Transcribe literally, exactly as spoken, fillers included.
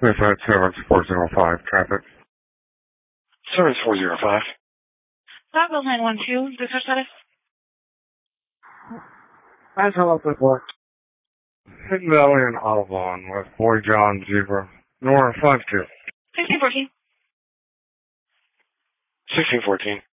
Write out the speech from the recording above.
We've had service four zero five, traffic. Service four zero five. Bravo nine one two, dispatch status. That's how up before. Hidden Valley and Audubon with Boy John Zebra. Nora five two. sixteen fourteen. sixteen fourteen.